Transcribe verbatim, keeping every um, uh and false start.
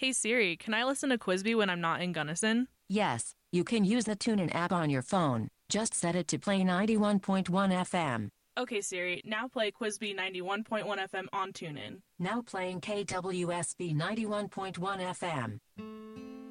Hey Siri, can I listen to Quizby when I'm not in Gunnison? Yes, you can use the TuneIn app on your phone. Just set it to play ninety-one point one F M. Okay Siri, now play Quizby ninety-one point one F M on TuneIn. Now playing K W S B ninety-one point one F M.